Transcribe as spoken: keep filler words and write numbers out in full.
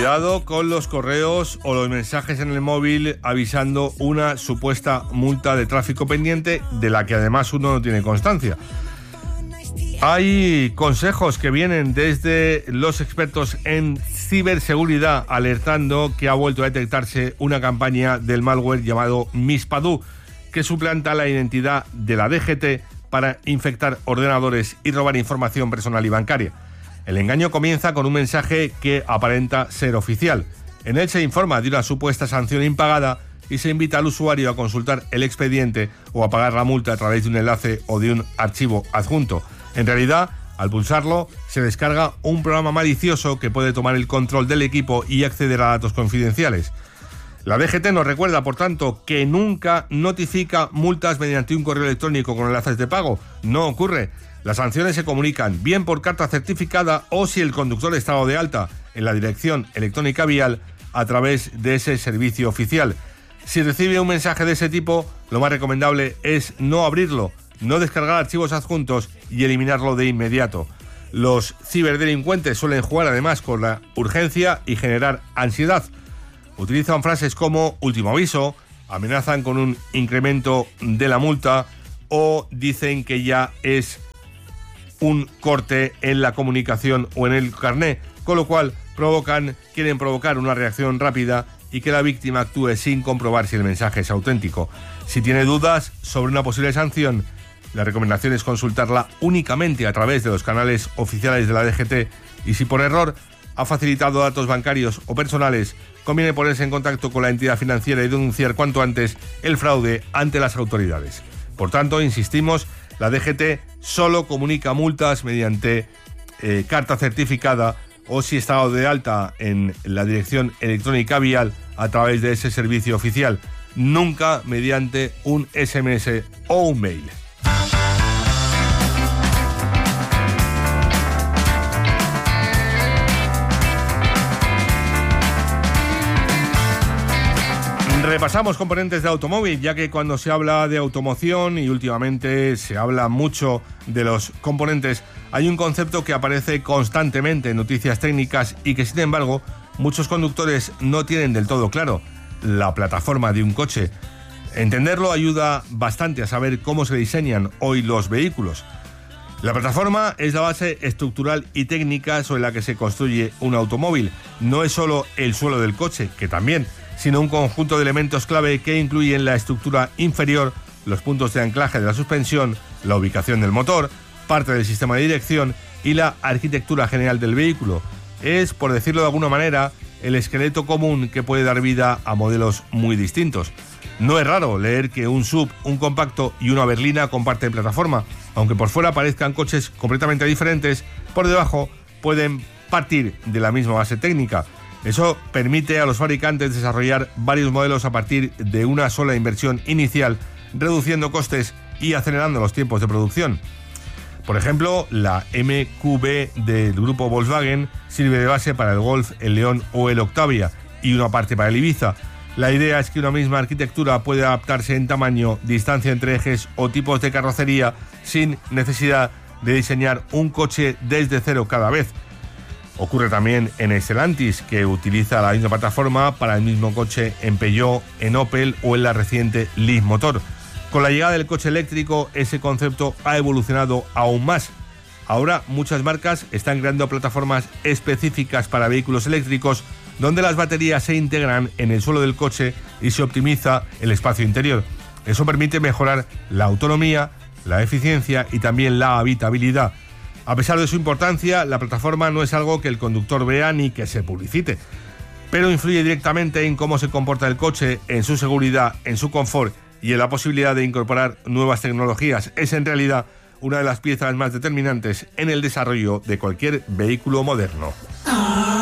Cuidado con los correos o los mensajes en el móvil avisando una supuesta multa de tráfico pendiente de la que además uno no tiene constancia. Hay consejos que vienen desde los expertos en ciberseguridad alertando que ha vuelto a detectarse una campaña del malware llamado Mispadoo, que suplanta la identidad de la D G T para infectar ordenadores y robar información personal y bancaria. El engaño comienza con un mensaje que aparenta ser oficial. En él se informa de una supuesta sanción impagada y se invita al usuario a consultar el expediente o a pagar la multa a través de un enlace o de un archivo adjunto. En realidad, al pulsarlo, se descarga un programa malicioso que puede tomar el control del equipo y acceder a datos confidenciales. La D G T nos recuerda, por tanto, que nunca notifica multas mediante un correo electrónico con enlaces de pago. No ocurre. Las sanciones se comunican bien por carta certificada o, si el conductor está dado de alta en la dirección electrónica vial, a través de ese servicio oficial. Si recibe un mensaje de ese tipo, lo más recomendable es no abrirlo, no descargar archivos adjuntos y eliminarlo de inmediato. Los ciberdelincuentes suelen jugar además con la urgencia y generar ansiedad. Utilizan frases como último aviso, amenazan con un incremento de la multa o dicen que ya es un corte en la comunicación o en el carné, con lo cual provocan, quieren provocar una reacción rápida y que la víctima actúe sin comprobar si el mensaje es auténtico. Si tiene dudas sobre una posible sanción, la recomendación es consultarla únicamente a través de los canales oficiales de la D G T y si por error ha facilitado datos bancarios o personales, conviene ponerse en contacto con la entidad financiera y denunciar cuanto antes el fraude ante las autoridades. Por tanto, insistimos, la D G T solo comunica multas mediante eh, carta certificada o si está dado de alta en la dirección electrónica vial a través de ese servicio oficial, nunca mediante un S M S o un mail. Repasamos componentes de automóvil, ya que cuando se habla de automoción y últimamente se habla mucho de los componentes, hay un concepto que aparece constantemente en noticias técnicas y que, sin embargo, muchos conductores no tienen del todo claro: la plataforma de un coche. Entenderlo ayuda bastante a saber cómo se diseñan hoy los vehículos. La plataforma es la base estructural y técnica sobre la que se construye un automóvil. No es solo el suelo del coche, que también, sino un conjunto de elementos clave que incluyen la estructura inferior, los puntos de anclaje de la suspensión, la ubicación del motor, parte del sistema de dirección y la arquitectura general del vehículo. Es, por decirlo de alguna manera, el esqueleto común que puede dar vida a modelos muy distintos. No es raro leer que un sub, un compacto y una berlina comparten plataforma. Aunque por fuera parezcan coches completamente diferentes, por debajo pueden partir de la misma base técnica. Eso permite a los fabricantes desarrollar varios modelos a partir de una sola inversión inicial, reduciendo costes y acelerando los tiempos de producción. Por ejemplo, la M Q B del grupo Volkswagen sirve de base para el Golf, el León o el Octavia y una parte para el Ibiza. La idea es que una misma arquitectura puede adaptarse en tamaño, distancia entre ejes o tipos de carrocería sin necesidad de diseñar un coche desde cero cada vez. Ocurre también en Stellantis, que utiliza la misma plataforma para el mismo coche en Peugeot, en Opel o en la reciente Leapmotor. Con la llegada del coche eléctrico, ese concepto ha evolucionado aún más. Ahora muchas marcas están creando plataformas específicas para vehículos eléctricos, donde las baterías se integran en el suelo del coche y se optimiza el espacio interior. Eso permite mejorar la autonomía, la eficiencia y también la habitabilidad. A pesar de su importancia, la plataforma no es algo que el conductor vea ni que se publicite, pero influye directamente en cómo se comporta el coche, en su seguridad, en su confort y en la posibilidad de incorporar nuevas tecnologías. Es en realidad una de las piezas más determinantes en el desarrollo de cualquier vehículo moderno.